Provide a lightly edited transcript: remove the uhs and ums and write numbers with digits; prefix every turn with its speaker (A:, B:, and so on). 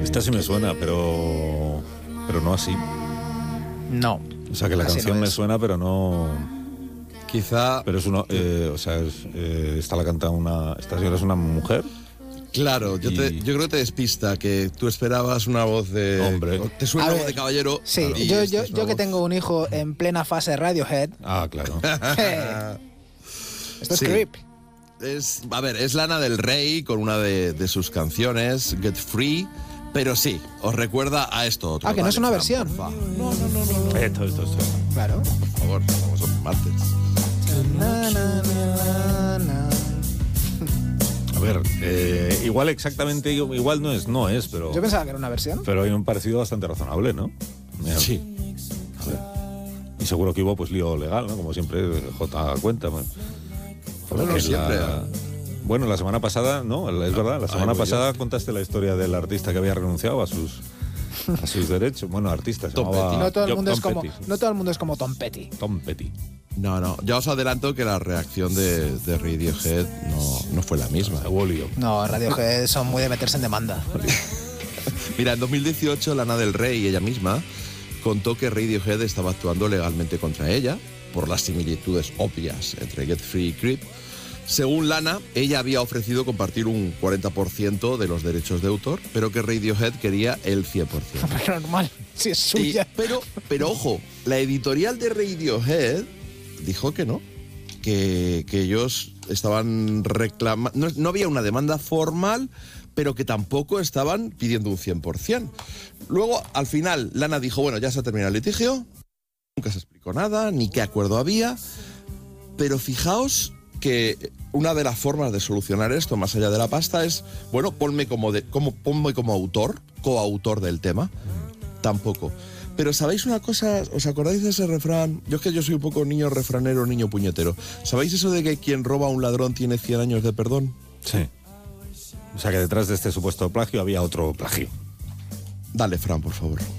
A: Esta sí me suena, pero no así.
B: No.
A: O sea, que la
B: así
A: canción
B: no
A: me
B: es.
A: suena, pero no...
C: Quizá...
A: Pero es uno... esta la canta esta señora es una mujer.
C: Claro, yo creo que te despista, que tú esperabas una voz de...
A: Hombre.
C: Te suena
B: A
C: una voz
B: ver,
C: de caballero.
B: Sí,
C: y
B: yo
C: esta es una
B: que
C: voz-
B: tengo un hijo en plena fase Radiohead.
A: Ah, claro.
B: Esto es
C: Sí.
B: creep.
C: Es Lana del Rey con una de sus canciones, Get Free, pero sí, os recuerda a esto otro.
B: Ah, que no es una
C: Fran,
B: versión.
C: porfa.
A: Esto.
B: Claro.
C: Por favor, vamos a martes.
B: Na, na, na, na.
A: A ver, igual exactamente, igual no es, pero...
B: Yo pensaba que era una versión.
A: Pero hay un parecido bastante razonable, ¿no? Mira,
C: Sí.
A: a ver. Y seguro que hubo pues lío legal, ¿no? Como siempre, J cuenta.
C: Bueno, siempre.
A: Bueno, la semana pasada, no, es verdad, la semana
C: voy yo.
A: pasada contaste la historia del artista que había renunciado a sus derechos. Bueno, artista, se
C: Tom
A: llamaba...
C: Petty.
B: No todo el
A: Tom
B: mundo es como,
A: Petty.
B: no todo el mundo es como Tom Petty.
A: Tom Petty.
C: No, ya os adelanto que la reacción de Radiohead no fue la misma.
A: Hubo lío.
B: No, Radiohead son muy de meterse en demanda.
C: Mira, en 2018 Lana del Rey, ella misma, contó que Radiohead estaba actuando legalmente contra ella por las similitudes obvias entre Get Free y Creep. Según Lana, ella había ofrecido compartir un 40% de los derechos de autor, pero que Radiohead quería el 100%.
B: Pero normal, si es
C: Y-
B: suya.
C: pero ojo, la editorial de Radiohead dijo que no, que ellos estaban reclamando, no había una demanda formal, pero que tampoco estaban pidiendo un 100%. Luego, al final, Lana dijo, bueno, ya se ha terminado el litigio, nunca se explicó nada, ni qué acuerdo había, pero fijaos que una de las formas de solucionar esto, más allá de la pasta, es, bueno, ponme como autor, coautor del tema. Tampoco. Pero ¿sabéis una cosa? ¿Os acordáis de ese refrán? Yo es que yo soy un poco niño refranero, niño puñetero. ¿Sabéis eso de que quien roba a un ladrón tiene 100 años de perdón?
A: Sí. O sea que detrás de este supuesto plagio había otro plagio.
C: Dale, Fran, por favor.